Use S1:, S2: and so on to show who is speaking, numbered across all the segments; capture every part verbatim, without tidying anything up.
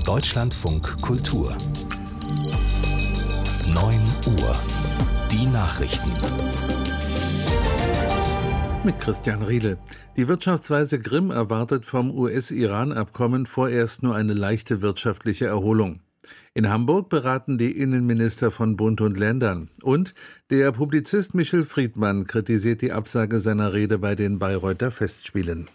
S1: Deutschlandfunk Kultur neun Uhr. Die Nachrichten.
S2: Mit Christian Riedel. Die Wirtschaftsweise Grimm erwartet vom U S-Iran-Abkommen vorerst nur eine leichte wirtschaftliche Erholung. In Hamburg beraten die Innenminister von Bund und Ländern. Und der Publizist Michel Friedmann kritisiert die Absage seiner Rede bei den Bayreuther Festspielen.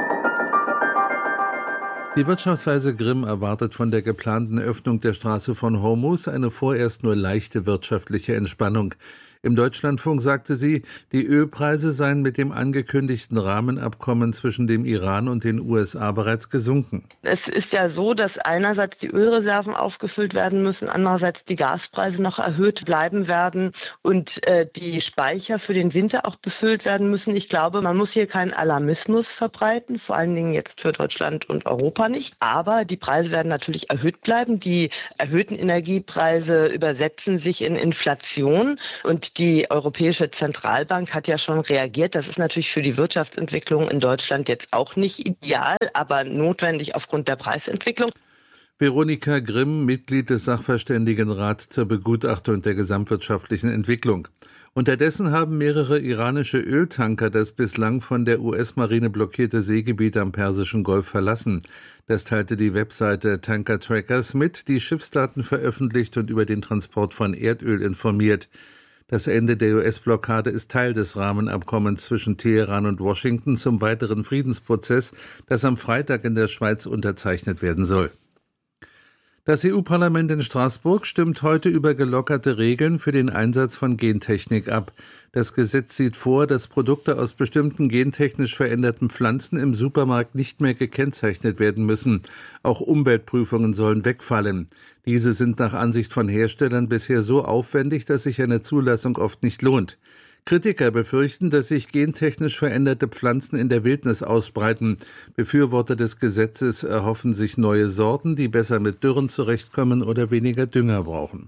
S2: Die Wirtschaftsweise Grimm erwartet von der geplanten Öffnung der Straße von Hormuz eine vorerst nur leichte wirtschaftliche Entspannung. Im Deutschlandfunk sagte sie, die Ölpreise seien mit dem angekündigten Rahmenabkommen zwischen dem Iran und den U S A bereits gesunken.
S3: Es ist ja so, dass einerseits die Ölreserven aufgefüllt werden müssen, andererseits die Gaspreise noch erhöht bleiben werden und äh, die Speicher für den Winter auch befüllt werden müssen. Ich glaube, man muss hier keinen Alarmismus verbreiten, vor allen Dingen jetzt für Deutschland und Europa nicht. Aber die Preise werden natürlich erhöht bleiben. Die erhöhten Energiepreise übersetzen sich in Inflation und die Europäische Zentralbank hat ja schon reagiert. Das ist natürlich für die Wirtschaftsentwicklung in Deutschland jetzt auch nicht ideal, aber notwendig aufgrund der Preisentwicklung.
S2: Veronika Grimm, Mitglied des Sachverständigenrats zur Begutachtung der gesamtwirtschaftlichen Entwicklung. Unterdessen haben mehrere iranische Öltanker das bislang von der U S-Marine blockierte Seegebiet am Persischen Golf verlassen. Das teilte die Webseite Tanker Trackers mit, die Schiffsdaten veröffentlicht und über den Transport von Erdöl informiert. Das Ende der U S-Blockade ist Teil des Rahmenabkommens zwischen Teheran und Washington zum weiteren Friedensprozess, das am Freitag in der Schweiz unterzeichnet werden soll. Das E U-Parlament in Straßburg stimmt heute über gelockerte Regeln für den Einsatz von Gentechnik ab. Das Gesetz sieht vor, dass Produkte aus bestimmten gentechnisch veränderten Pflanzen im Supermarkt nicht mehr gekennzeichnet werden müssen. Auch Umweltprüfungen sollen wegfallen. Diese sind nach Ansicht von Herstellern bisher so aufwendig, dass sich eine Zulassung oft nicht lohnt. Kritiker befürchten, dass sich gentechnisch veränderte Pflanzen in der Wildnis ausbreiten. Befürworter des Gesetzes erhoffen sich neue Sorten, die besser mit Dürren zurechtkommen oder weniger Dünger brauchen.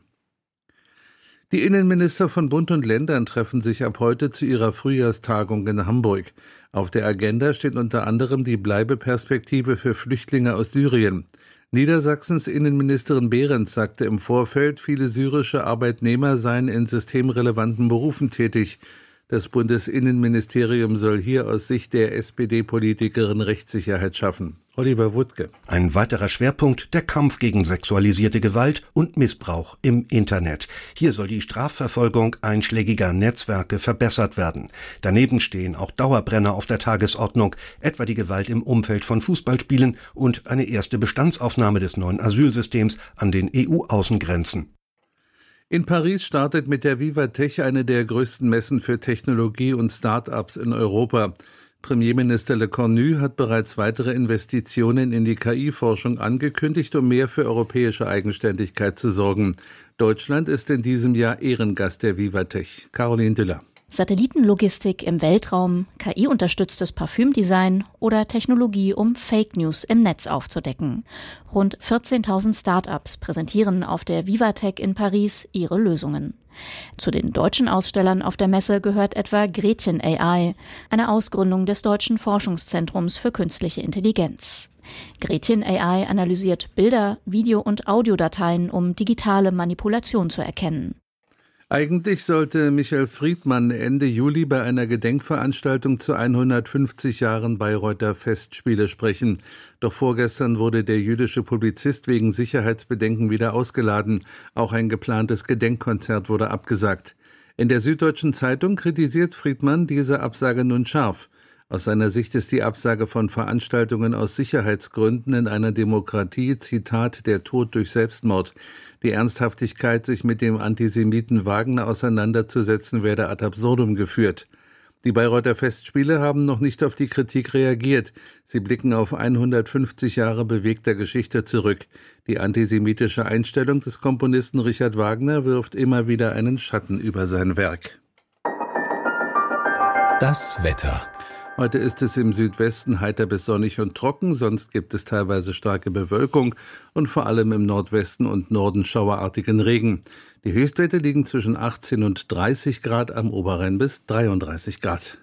S2: Die Innenminister von Bund und Ländern treffen sich ab heute zu ihrer Frühjahrstagung in Hamburg. Auf der Agenda steht unter anderem die Bleibeperspektive für Flüchtlinge aus Syrien. Niedersachsens Innenministerin Behrens sagte im Vorfeld, viele syrische Arbeitnehmer seien in systemrelevanten Berufen tätig. Das Bundesinnenministerium soll hier aus Sicht der S P D-Politikerin Rechtssicherheit schaffen. Oliver Wuttke.
S4: Ein weiterer Schwerpunkt, der Kampf gegen sexualisierte Gewalt und Missbrauch im Internet. Hier soll die Strafverfolgung einschlägiger Netzwerke verbessert werden. Daneben stehen auch Dauerbrenner auf der Tagesordnung, etwa die Gewalt im Umfeld von Fußballspielen und eine erste Bestandsaufnahme des neuen Asylsystems an den E U-Außengrenzen.
S2: In Paris startet mit der Vivatech eine der größten Messen für Technologie und Start-ups in Europa. Premierminister Le Cornu hat bereits weitere Investitionen in die K I-Forschung angekündigt, um mehr für europäische Eigenständigkeit zu sorgen. Deutschland ist in diesem Jahr Ehrengast der Vivatech. Caroline Düller.
S5: Satellitenlogistik im Weltraum, K I-unterstütztes Parfümdesign oder Technologie, um Fake News im Netz aufzudecken. Rund vierzehntausend Start-ups präsentieren auf der Vivatech in Paris ihre Lösungen. Zu den deutschen Ausstellern auf der Messe gehört etwa Gretchen A I, eine Ausgründung des Deutschen Forschungszentrums für künstliche Intelligenz. Gretchen A I analysiert Bilder, Video- und Audiodateien, um digitale Manipulation zu erkennen.
S2: Eigentlich sollte Michel Friedmann Ende Juli bei einer Gedenkveranstaltung zu hundertfünfzig Jahren Bayreuther Festspiele sprechen. Doch vorgestern wurde der jüdische Publizist wegen Sicherheitsbedenken wieder ausgeladen. Auch ein geplantes Gedenkkonzert wurde abgesagt. In der Süddeutschen Zeitung kritisiert Friedmann diese Absage nun scharf. Aus seiner Sicht ist die Absage von Veranstaltungen aus Sicherheitsgründen in einer Demokratie, Zitat, der Tod durch Selbstmord. Die Ernsthaftigkeit, sich mit dem Antisemiten Wagner auseinanderzusetzen, werde ad absurdum geführt. Die Bayreuther Festspiele haben noch nicht auf die Kritik reagiert. Sie blicken auf hundertfünfzig Jahre bewegter Geschichte zurück. Die antisemitische Einstellung des Komponisten Richard Wagner wirft immer wieder einen Schatten über sein Werk.
S1: Das Wetter.
S2: Heute ist es im Südwesten heiter bis sonnig und trocken, sonst gibt es teilweise starke Bewölkung und vor allem im Nordwesten und Norden schauerartigen Regen. Die Höchstwerte liegen zwischen achtzehn und dreißig Grad, am Oberrhein bis dreiunddreißig Grad.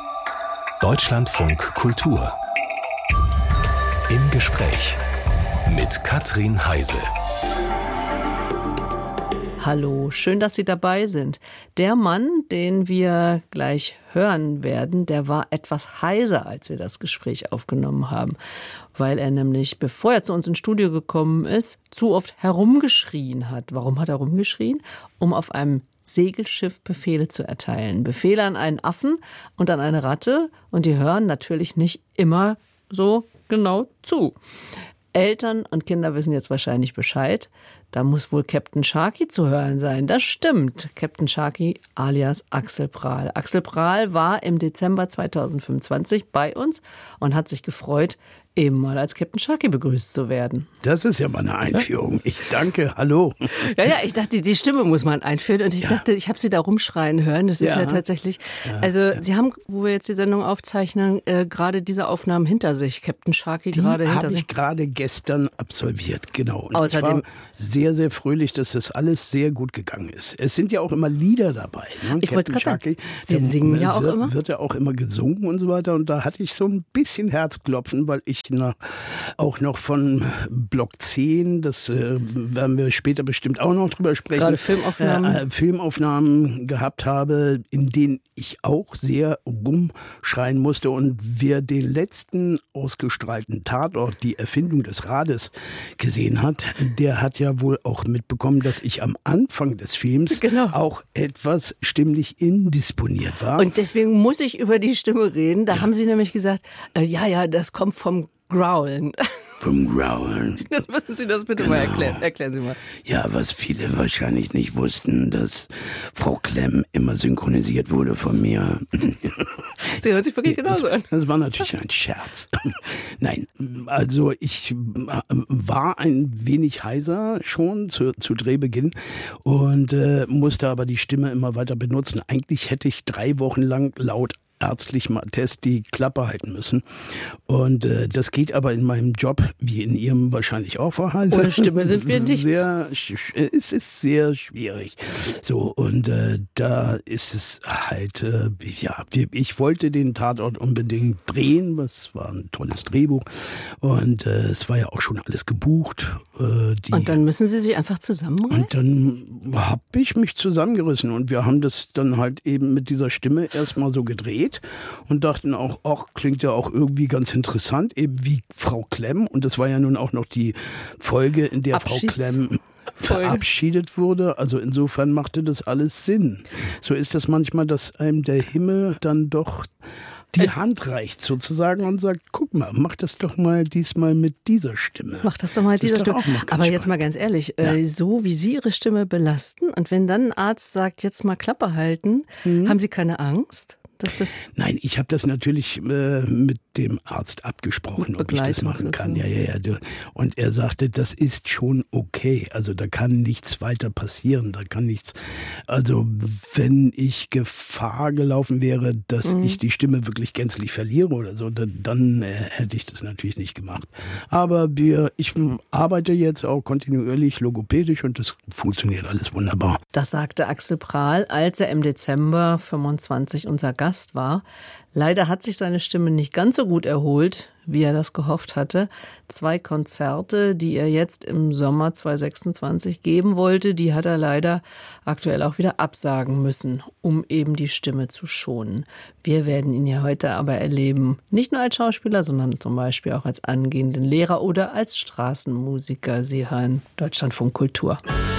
S1: Deutschlandfunk Kultur. Im Gespräch Mit Katrin Heise.
S6: Hallo, schön, dass Sie dabei sind. Der Mann, den wir gleich hören werden, der war etwas heiser, als wir das Gespräch aufgenommen haben, weil er nämlich, bevor er zu uns ins Studio gekommen ist, zu oft herumgeschrien hat. Warum hat er rumgeschrien? Um auf einem Segelschiff Befehle zu erteilen. Befehle an einen Affen und an eine Ratte, und die hören natürlich nicht immer so genau zu. Eltern und Kinder wissen jetzt wahrscheinlich Bescheid. Da muss wohl Captain Sharky zu hören sein. Das stimmt. Captain Sharky alias Axel Prahl. Axel Prahl war im Dezember zweitausendfünfundzwanzig bei uns und hat sich gefreut, eben mal als Captain Sharky begrüßt zu werden.
S7: Das ist ja mal eine Einführung. Ich danke, hallo.
S6: Ja, ja, ich dachte, die Stimme muss man einführen, und ich
S7: Ja.
S6: dachte, ich habe Sie da rumschreien hören. Das ist
S7: Ja.
S6: ja tatsächlich,
S7: Ja,
S6: also
S7: ja.
S6: Sie haben, wo wir jetzt die Sendung aufzeichnen, äh, gerade diese Aufnahmen hinter sich. Captain Sharky
S7: Die
S6: gerade hinter
S7: habe
S6: sich.
S7: ich gerade gestern absolviert, genau. Und
S6: Außerdem-
S7: ich war sehr, sehr fröhlich, dass das alles sehr gut gegangen ist. Es sind ja auch immer Lieder dabei. Ne?
S6: Ich wollte
S7: Captain
S6: gerade sagen,
S7: Sharky,
S6: Sie
S7: da
S6: singen ja auch
S7: wird,
S6: immer.
S7: Wird ja auch immer gesungen und so weiter. Und da hatte ich so ein bisschen Herzklopfen, weil ich nach, auch noch von Block zehn, das äh, werden wir später bestimmt auch noch drüber sprechen,
S6: Gerade Filmaufnahmen.
S7: Äh, äh, Filmaufnahmen gehabt habe, in denen ich auch sehr rumschreien musste. Und wer den letzten ausgestrahlten Tatort, die Erfindung des Rades, gesehen hat, der hat ja wohl auch mitbekommen, dass ich am Anfang des Films
S6: Genau.
S7: auch etwas stimmlich indisponiert war.
S6: Und deswegen muss ich über die Stimme reden. Da haben Sie nämlich gesagt, äh, ja, ja, das kommt vom Growlen.
S7: Vom Growlen.
S6: Das müssen Sie das bitte
S7: Genau.
S6: mal erklären. Erklären Sie mal.
S7: Ja, was viele wahrscheinlich nicht wussten, dass Frau Klemm immer synchronisiert wurde von mir.
S6: Sie hören sich wirklich
S7: das,
S6: genauso an.
S7: das war natürlich ein Scherz. Nein, also ich war ein wenig heiser schon zu, zu Drehbeginn und äh, musste aber die Stimme immer weiter benutzen. Eigentlich hätte ich drei Wochen lang laut ärztlichem Attest die Klappe halten müssen. Und äh, das geht aber in meinem Job, wie in Ihrem wahrscheinlich auch, Frau Heise.
S6: Ohne Stimme sind wir nichts.
S7: Sehr, es ist sehr schwierig. So, und äh, da ist es halt, äh, ja, ich wollte den Tatort unbedingt drehen, das war ein tolles Drehbuch. Und äh, es war ja auch schon alles gebucht. Äh, die
S6: Und dann müssen Sie sich einfach
S7: und
S6: zusammenreißen?
S7: dann habe ich mich zusammengerissen und wir haben das dann halt eben mit dieser Stimme erstmal so gedreht und dachten auch, ach, klingt ja auch irgendwie ganz interessant, eben wie Frau Klemm. Und das war ja nun auch noch die Folge, in der
S6: Abschieds-
S7: Frau Klemm
S6: Folge.
S7: verabschiedet wurde. Also insofern machte das alles Sinn. So ist das manchmal, dass einem der Himmel dann doch die Hand reicht sozusagen und sagt, guck mal, mach das doch mal diesmal mit dieser Stimme.
S6: Mach das doch mal mit
S7: Das
S6: dieser
S7: ist doch
S6: Stimme.
S7: auch mal ganz
S6: Aber jetzt
S7: spannend.
S6: mal ganz ehrlich, äh, so wie Sie Ihre Stimme belasten, und wenn dann ein Arzt sagt, jetzt mal Klappe halten,
S7: Mhm.
S6: haben Sie keine Angst, dass das...
S7: Nein, ich habe das natürlich äh, mit dem Arzt abgesprochen,
S6: Mit
S7: ob ich das
S6: Begleitung
S7: machen kann. Ja,
S6: sozusagen.
S7: ja, ja. du- Und er sagte, das ist schon okay. Also da kann nichts weiter passieren. Da kann nichts. Also wenn ich Gefahr gelaufen wäre, dass
S6: Mhm.
S7: ich die Stimme wirklich gänzlich verliere oder so, dann, dann äh, hätte ich das natürlich nicht gemacht. Aber wir, ich arbeite jetzt auch kontinuierlich logopädisch und das funktioniert alles wunderbar.
S6: Das sagte Axel Prahl, als er im Dezember fünfundzwanzig unser Gast war. Leider hat sich seine Stimme nicht ganz so gut erholt, wie er das gehofft hatte. Zwei Konzerte, die er jetzt im Sommer zweitausendsechsundzwanzig geben wollte, die hat er leider aktuell auch wieder absagen müssen, um eben die Stimme zu schonen. Wir werden ihn ja heute aber erleben, nicht nur als Schauspieler, sondern zum Beispiel auch als angehenden Lehrer oder als Straßenmusiker. Sie hören Deutschlandfunk Kultur.